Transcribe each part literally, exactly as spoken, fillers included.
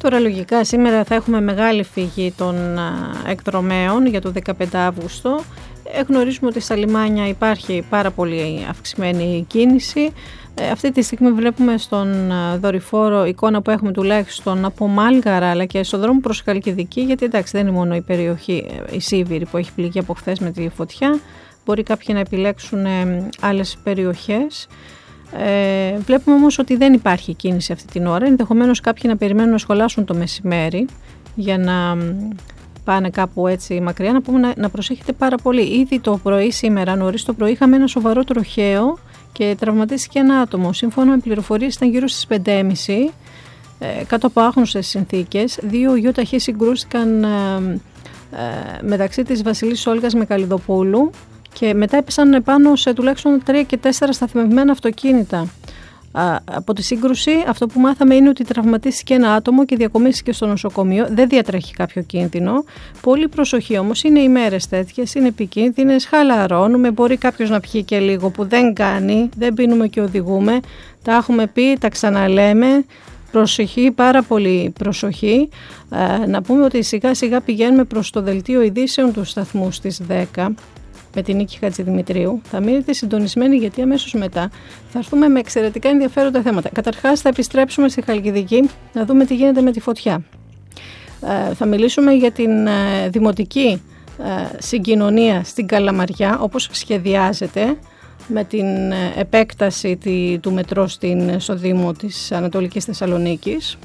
Τώρα λογικά σήμερα θα έχουμε μεγάλη φυγή των εκδρομέων για το δεκαπέντε Αυγούστου. Γνωρίζουμε ότι στα λιμάνια υπάρχει πάρα πολύ αυξημένη κίνηση. Αυτή τη στιγμή βλέπουμε στον δορυφόρο εικόνα που έχουμε τουλάχιστον από Μάλγαρα αλλά και στον δρόμο προς Χαλκιδική, γιατί εντάξει δεν είναι μόνο η περιοχή, η Σίβηρη που έχει πληγεί από χθες με τη φωτιά, μπορεί κάποιοι να επιλέξουν άλλες περιοχές. Ε, βλέπουμε όμως ότι δεν υπάρχει κίνηση αυτή την ώρα, ενδεχομένως κάποιοι να περιμένουν να σχολάσουν το μεσημέρι για να πάνε κάπου έτσι μακριά. Να πούμε να, να προσέχετε πάρα πολύ. Ήδη το πρωί σήμερα, νωρίς το πρωί, είχαμε ένα σοβαρό τροχαίο και τραυματίστηκε ένα άτομο. Σύμφωνα με πληροφορίες ήταν γύρω στις πέντε και μισή, ε, κάτω από άγνωστες συνθήκες. Δύο γιοταχή συγκρούστηκαν ε, ε, μεταξύ της Βασιλής Όλγας με Καλλιδοπούλου και μετά έπεσαν πάνω σε τουλάχιστον τρία και τέσσερα σταθμευμένα αυτοκίνητα. Α, από τη σύγκρουση αυτό που μάθαμε είναι ότι τραυματίστηκε ένα άτομο και διακομίστηκε στο νοσοκομείο. Δεν διατρέχει κάποιο κίνδυνο. Πολύ προσοχή όμως, είναι ημέρες τέτοιες, είναι επικίνδυνες, χαλαρώνουμε, μπορεί κάποιος να πιει και λίγο που δεν κάνει, δεν πίνουμε και οδηγούμε. Τα έχουμε πει, τα ξαναλέμε. Προσοχή, πάρα πολύ προσοχή. Ε, να πούμε ότι σιγά σιγά πηγαίνουμε προς το δελτίο ειδήσεων του σταθμού στις δέκα. Με την Νίκη Χατζηδημητρίου. Θα μείνετε συντονισμένοι γιατί αμέσως μετά θα έρθουμε με εξαιρετικά ενδιαφέροντα θέματα. Καταρχάς θα επιστρέψουμε στη Χαλκιδική να δούμε τι γίνεται με τη φωτιά. Ε, θα μιλήσουμε για την ε, δημοτική ε, συγκοινωνία στην Καλαμαριά όπως σχεδιάζεται με την ε, επέκταση τη, του μετρό στην, στο Δήμο της Ανατολικής Θεσσαλονίκης.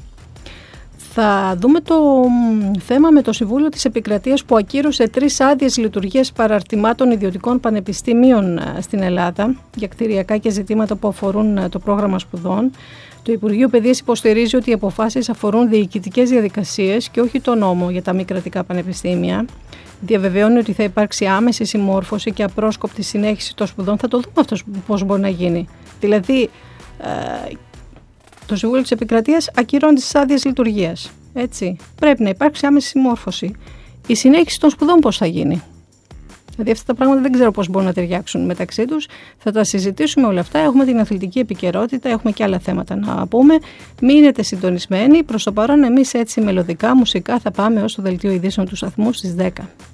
Θα δούμε το θέμα με το Συμβούλιο της Επικρατείας που ακύρωσε τρεις άδειες λειτουργίας παραρτημάτων ιδιωτικών πανεπιστήμιων στην Ελλάδα για κτηριακά και ζητήματα που αφορούν το πρόγραμμα σπουδών. Το Υπουργείο Παιδείας υποστηρίζει ότι οι αποφάσεις αφορούν διοικητικές διαδικασίες και όχι το νόμο για τα μη κρατικά πανεπιστήμια. Διαβεβαιώνει ότι θα υπάρξει άμεση συμμόρφωση και απρόσκοπτη συνέχιση των σπουδών. Θα το δούμε αυτό πώς μπορεί να γίνει. Δηλαδή, ε, το Συμβούλιο της Επικρατείας ακυρώνει τις άδειες λειτουργίας. Έτσι. Πρέπει να υπάρξει άμεση συμμόρφωση. Η συνέχιση των σπουδών πώς θα γίνει. Δηλαδή αυτά τα πράγματα δεν ξέρω πώς μπορούν να ταιριάξουν μεταξύ τους. Θα τα συζητήσουμε όλα αυτά. Έχουμε την αθλητική επικαιρότητα, έχουμε και άλλα θέματα να πούμε. Μείνετε συντονισμένοι. Προς το παρόν εμείς έτσι μελωδικά, μουσικά θα πάμε ως το δελτίο ειδήσεων του σταθμού στις δέκα.